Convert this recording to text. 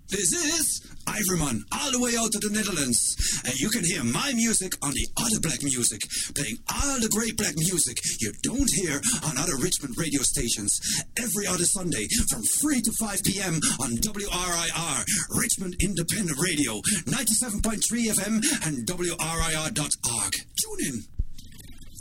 This is Ivoryman, all the way out to the Netherlands. And you can hear my music on the other black music, playing all the great black music you don't hear on other Richmond radio stations. Every other Sunday from 3 to 5 p.m. on WRIR, Richmond Independent Radio, 97.3 FM and WRIR.org. Tune in.